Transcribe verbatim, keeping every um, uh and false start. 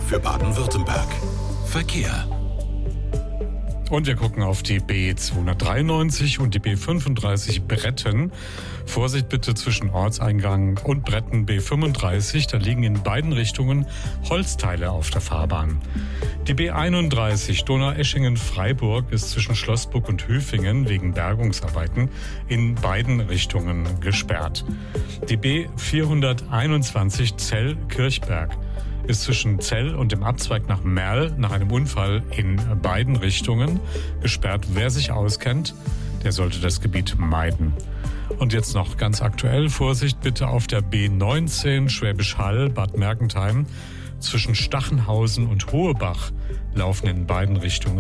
für Baden-Württemberg. Verkehr. Und wir gucken auf die B zweihundertdreiundneunzig und die B fünfunddreißig Bretten. Vorsicht bitte zwischen Ortseingang und Bretten B fünfunddreißig. Da liegen in beiden Richtungen Holzteile auf der Fahrbahn. Die B einunddreißig Donaueschingen-Freiburg ist zwischen Schlossburg und Hüfingen wegen Bergungsarbeiten in beiden Richtungen gesperrt. Die B vierhunderteinundzwanzig Zell-Kirchberg ist zwischen Zell und dem Abzweig nach Merl nach einem Unfall in beiden Richtungen gesperrt. Wer sich auskennt, der sollte das Gebiet meiden. Und jetzt noch ganz aktuell, Vorsicht bitte auf der B neunzehn Schwäbisch Hall, Bad Mergentheim. Zwischen Stachenhausen und Hohebach laufen in beiden Richtungen